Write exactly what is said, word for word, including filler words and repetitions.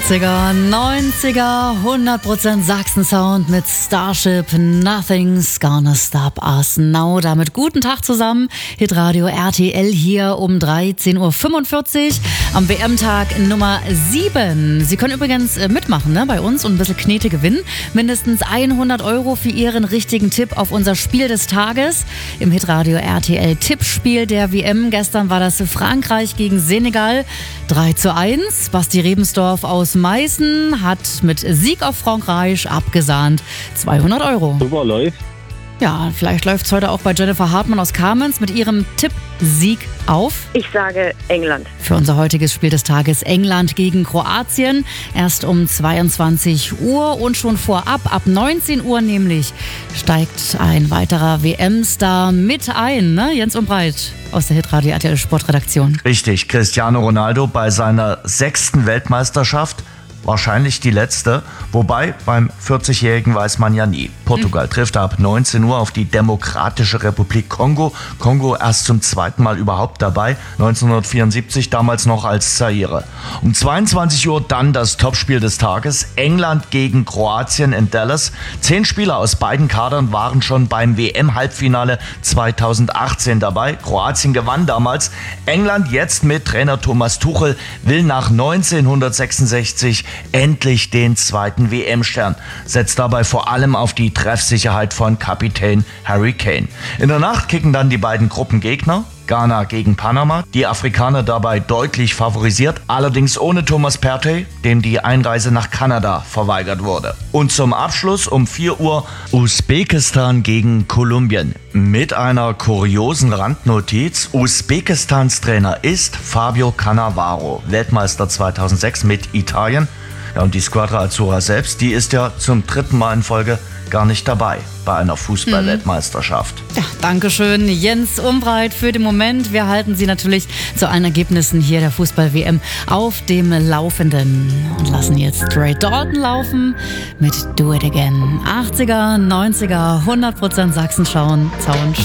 achtziger, neunziger, hundert Prozent Sachsen-Sound mit Starship, Nothing's Gonna Stop Us Now. Damit guten Tag zusammen, Hitradio R T L hier um dreizehn Uhr fünfundvierzig am W M-Tag Nummer sieben. Sie können übrigens mitmachen, ne, bei uns und ein bisschen Knete gewinnen. Mindestens hundert Euro für Ihren richtigen Tipp auf unser Spiel des Tages im Hitradio R T L Tippspiel der W M. Gestern war das Frankreich gegen Senegal drei zu eins. Basti Rebensdorf aus Meißen hat mit Sieg auf Frankreich abgesahnt zweihundert Euro. Super, läuft. Ja, vielleicht läuft es heute auch bei Jennifer Hartmann aus Kamenz mit ihrem Tipp-Sieg auf. Ich sage England. Für unser heutiges Spiel des Tages England gegen Kroatien. Erst um zweiundzwanzig Uhr und schon vorab, ab neunzehn Uhr nämlich, steigt ein weiterer W M-Star mit ein. Ne? Jens Umbreit aus der Hitradio R T L Sportredaktion. Richtig, Cristiano Ronaldo bei seiner sechsten Weltmeisterschaft. Wahrscheinlich die letzte, wobei beim vierzigjährigen weiß man ja nie. Portugal trifft ab neunzehn Uhr auf die Demokratische Republik Kongo. Kongo erst zum zweiten Mal überhaupt dabei, neunzehnhundertvierundsiebzig, damals noch als Zaire. Um zweiundzwanzig Uhr dann das Topspiel des Tages, England gegen Kroatien in Dallas. Zehn Spieler aus beiden Kadern waren schon beim W M-Halbfinale zweitausendachtzehn dabei. Kroatien gewann damals. England jetzt mit Trainer Thomas Tuchel will nach neunzehnhundertsechsundsechzig endlich den zweiten W M-Stern, setzt dabei vor allem auf die Treffsicherheit von Kapitän Harry Kane. In der Nacht kicken dann die beiden Gruppengegner, Ghana gegen Panama, die Afrikaner dabei deutlich favorisiert, allerdings ohne Thomas Partey, dem die Einreise nach Kanada verweigert wurde. Und zum Abschluss um vier Uhr Usbekistan gegen Kolumbien. Mit einer kuriosen Randnotiz: Usbekistans Trainer ist Fabio Cannavaro, Weltmeister zweitausendsechs mit Italien. Ja, und die Squadra Azzurra selbst, die ist ja zum dritten Mal in Folge gar nicht dabei bei einer Fußball-Weltmeisterschaft. Ja, Dankeschön, Jens Umbreit, für den Moment. Wir halten Sie natürlich zu allen Ergebnissen hier der Fußball-W M auf dem Laufenden und lassen jetzt Trey Dalton laufen mit Do It Again. achtziger, neunziger, hundert Prozent Sachsen-Sound.